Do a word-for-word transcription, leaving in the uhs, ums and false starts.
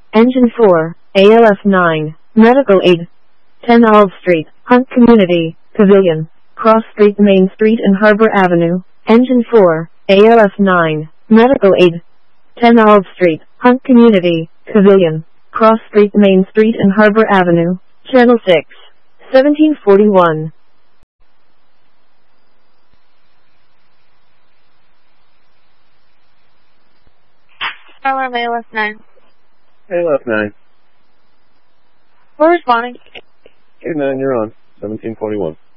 Engine four, A L F nine, Medical Aid. ten Olive Street, Hunt Community, Pavilion, Cross Street, Main Street and Harbor Avenue. Engine four, A L F nine, Medical Aid. ten Olive Street, Hunt Community, Pavilion, Cross Street, Main Street and Harbor Avenue. Channel six, seventeen forty-one. Alarm A L F nine. A L F nine. We're responding. Hey nine, you're on. seventeen forty-one.